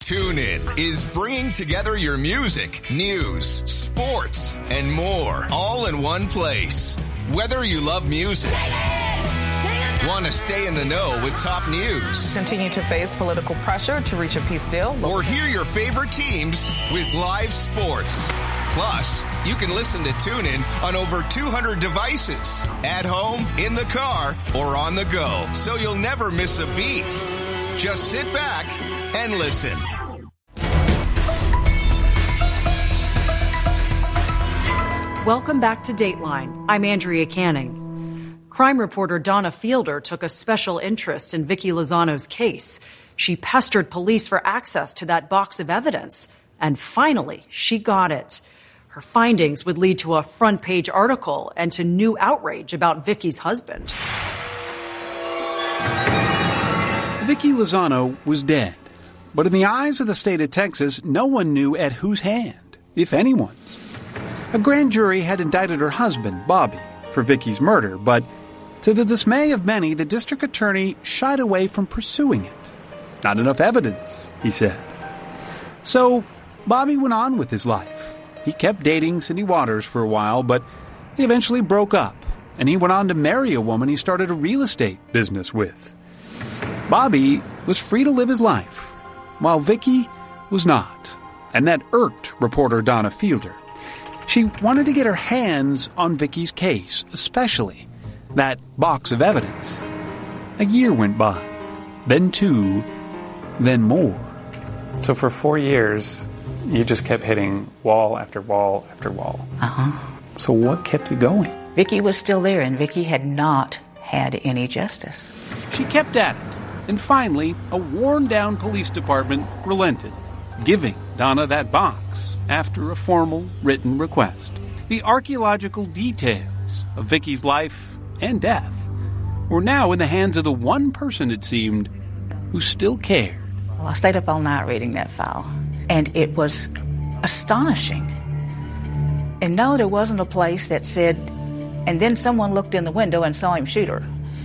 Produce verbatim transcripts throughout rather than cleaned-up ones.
TuneIn is bringing together your music, news, sports, and more all in one place. Whether you love music, want to stay in the know with top news, continue to face political pressure to reach a peace deal, or hear your favorite teams with live sports. Plus, you can listen to TuneIn on over two hundred devices, at home, in the car, or on the go, so you'll never miss a beat. Just sit back and listen. Welcome back to Dateline. I'm Andrea Canning. Crime reporter Donna Fielder took a special interest in Vicky Lozano's case. She pestered police for access to that box of evidence, and finally, she got it. Her findings would lead to a front-page article and to new outrage about Vicky's husband. Vicky Lozano was dead, but in the eyes of the state of Texas, no one knew at whose hand, if anyone's. A grand jury had indicted her husband, Bobby, for Vicky's murder, but to the dismay of many, the district attorney shied away from pursuing it. Not enough evidence, he said. So Bobby went on with his life. He kept dating Cindy Waters for a while, but they eventually broke up, and he went on to marry a woman he started a real estate business with. Bobby was free to live his life, while Vicky was not, and that irked reporter Donna Fielder. She wanted to get her hands on Vicky's case, especially that box of evidence. A year went by, then two, then more. So for four years, you just kept hitting wall after wall after wall. Uh-huh. So what kept you going? Vicky was still there, and Vicky had not had any justice. She kept at it, and finally, a worn-down police department relented, giving Donna that box after a formal written request. The archaeological details of Vicky's life and death were now in the hands of the one person, it seemed, who still cared. Well, I stayed up all night reading that file, and it was astonishing. And no, there wasn't a place that said, and then someone looked in the window and saw him shoot her.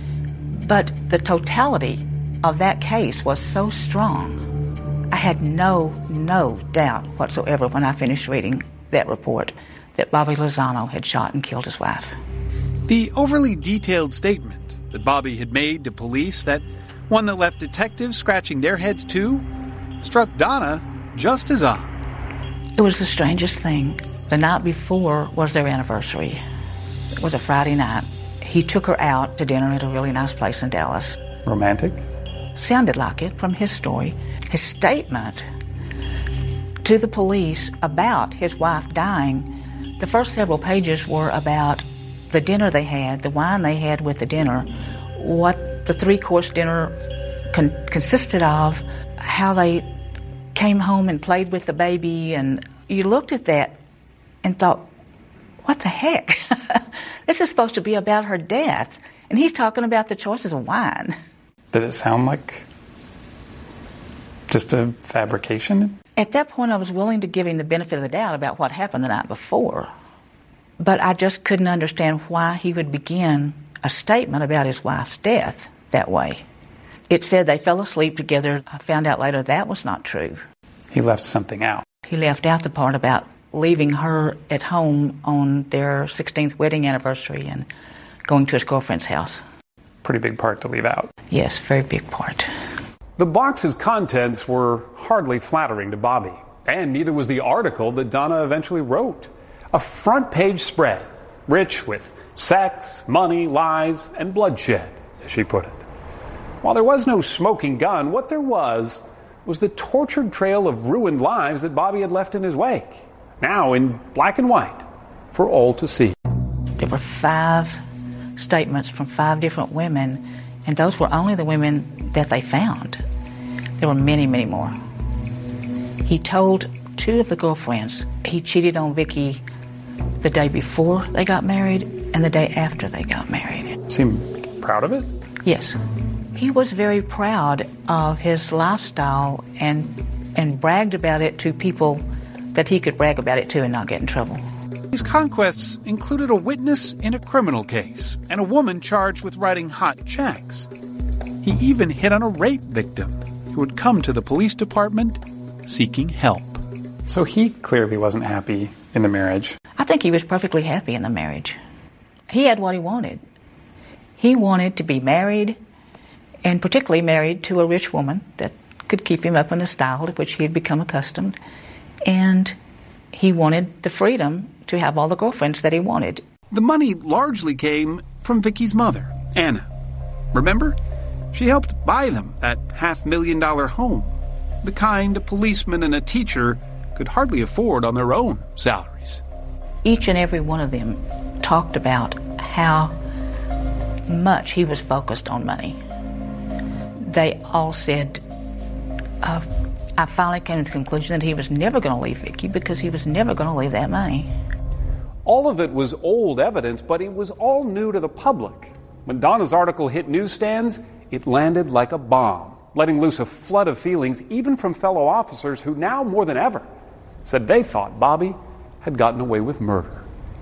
But the totality of that case was so strong. I had no, no doubt whatsoever when I finished reading that report that Bobby Lozano had shot and killed his wife. The overly detailed statement that Bobby had made to police, that one that left detectives scratching their heads too, struck Donna just as odd. It was the strangest thing. The night before was their anniversary. It was a Friday night. He took her out to dinner at a really nice place in Dallas. Romantic? Sounded like it from his story. His statement to the police about his wife dying, the first several pages were about the dinner they had, the wine they had with the dinner, what the three-course dinner con- consisted of, how they came home and played with the baby, and you looked at that and thought, what the heck? This is supposed to be about her death, and he's talking about the choices of wine. Did it sound like just a fabrication? At that point, I was willing to give him the benefit of the doubt about what happened the night before. But I just couldn't understand why he would begin a statement about his wife's death that way. It said they fell asleep together. I found out later that was not true. He left something out. He left out the part about leaving her at home on their sixteenth wedding anniversary and going to his girlfriend's house. Pretty big part to leave out. Yes, very big part. The box's contents were hardly flattering to Bobby, and neither was the article that Donna eventually wrote. A front-page spread, rich with sex, money, lies, and bloodshed, as she put it. While there was no smoking gun, what there was was the tortured trail of ruined lives that Bobby had left in his wake, now in black and white, for all to see. There were five statements from five different women, and those were only the women that they found. There were many, many more. He told two of the girlfriends he cheated on Vicky the day before they got married and the day after they got married. Seemed proud of it? Yes. He was very proud of his lifestyle and and bragged about it to people that he could brag about it to and not get in trouble. His conquests included a witness in a criminal case and a woman charged with writing hot checks. He even hit on a rape victim who had come to the police department seeking help. So he clearly wasn't happy in the marriage. I think he was perfectly happy in the marriage. He had what he wanted. He wanted to be married, and particularly married to a rich woman that could keep him up in the style to which he had become accustomed. And he wanted the freedom to have all the girlfriends that he wanted. The money largely came from Vicky's mother, Anna. Remember? She helped buy them that half-million dollar home, the kind a policeman and a teacher could hardly afford on their own salaries. Each and every one of them talked about how much he was focused on money. They all said, uh, I finally came to the conclusion that he was never going to leave Vicky because he was never going to leave that money. All of it was old evidence, but it was all new to the public. When Donna's article hit newsstands, it landed like a bomb, letting loose a flood of feelings, even from fellow officers who now more than ever said they thought Bobby had gotten away with murder.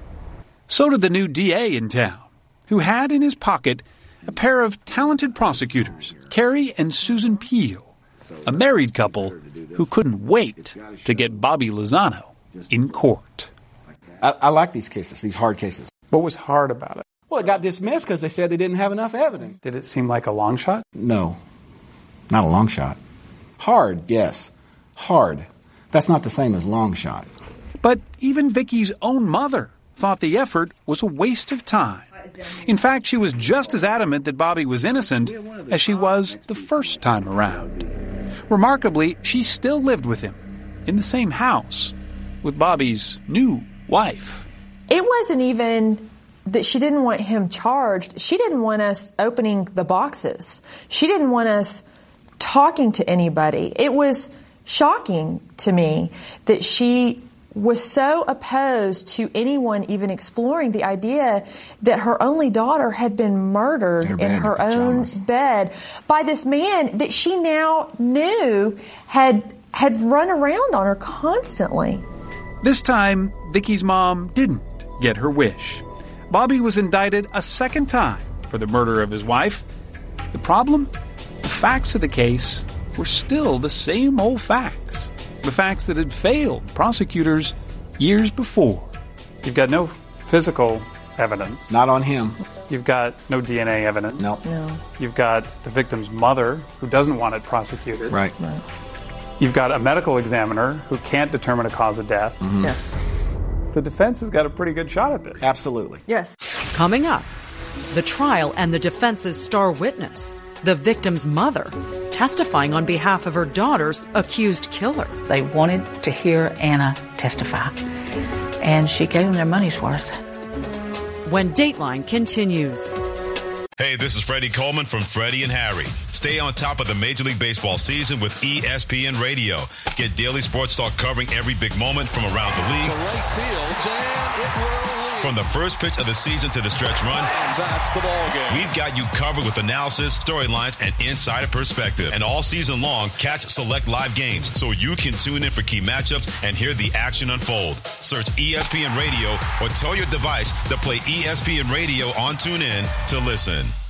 So did the new D A in town, who had in his pocket a pair of talented prosecutors, Carrie and Susan Peel, a married couple who couldn't wait to get Bobby Lozano in court. I, I like these cases, these hard cases. What was hard about it? Well, it got dismissed because they said they didn't have enough evidence. Did it seem like a long shot? No, not a long shot. Hard, yes. Hard. That's not the same as long shot. But even Vicky's own mother thought the effort was a waste of time. In fact, she was just as adamant that Bobby was innocent as she was the first time around. Remarkably, she still lived with him in the same house with Bobby's new wife. It wasn't even that she didn't want him charged. She didn't want us opening the boxes. She didn't want us talking to anybody. It was shocking to me that she was so opposed to anyone even exploring the idea that her only daughter had been murdered in her own bed by this man that she now knew had had run around on her constantly. This time, Vicky's mom didn't get her wish. Bobby was indicted a second time for the murder of his wife. The problem? The facts of the case were still the same old facts. The facts that had failed prosecutors years before. You've got no physical evidence. Not on him. You've got no D N A evidence. No. No. You've got the victim's mother who doesn't want it prosecuted. Right. Right. You've got a medical examiner who can't determine a cause of death. Mm-hmm. Yes. The defense has got a pretty good shot at this. Absolutely. Yes. Coming up, the trial and the defense's star witness, the victim's mother, testifying on behalf of her daughter's accused killer. They wanted to hear Anna testify, and she gave them their money's worth. When Dateline continues. Hey, this is Freddie Coleman from Freddie and Harry. Stay on top of the Major League Baseball season with E S P N Radio. Get daily sports talk covering every big moment from around the league. To right field, and it will lead. From the first pitch of the season to the stretch run. And that's the ball game. We've got you covered with analysis, storylines, and insider perspective. And all season long, catch select live games so you can tune in for key matchups and hear the action unfold. Search E S P N Radio or tell your device to play E S P N Radio on TuneIn to listen.